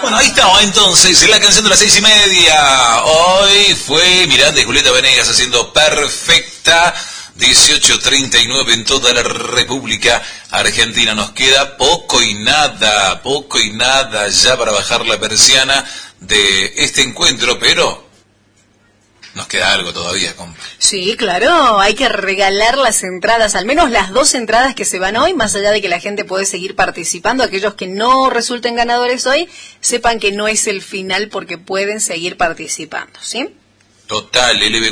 Bueno, ahí estamos entonces, la canción de las 6:30. Hoy fue Miranda y Julieta Venegas haciendo Perfecta. 18:39 en toda la República Argentina. Nos queda poco y nada ya para bajar la persiana de este encuentro, pero nos queda algo todavía, compa. Sí, claro, hay que regalar las entradas, al menos las 2 entradas que se van hoy, más allá de que la gente puede seguir participando. Aquellos que no resulten ganadores hoy, sepan que no es el final porque pueden seguir participando, ¿sí? Total, LB4.